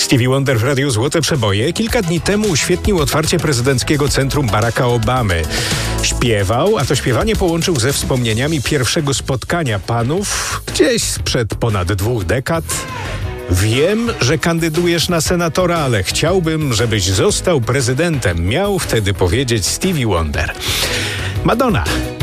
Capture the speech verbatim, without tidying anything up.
Stevie Wonder w Radiu Złote Przeboje kilka dni temu uświetnił otwarcie prezydenckiego centrum Baracka Obamy. Śpiewał, a to śpiewanie połączył ze wspomnieniami pierwszego spotkania panów gdzieś sprzed ponad dwóch dekad. Wiem, że kandydujesz na senatora, ale chciałbym, żebyś został prezydentem, miał wtedy powiedzieć Stevie Wonder. Madonna.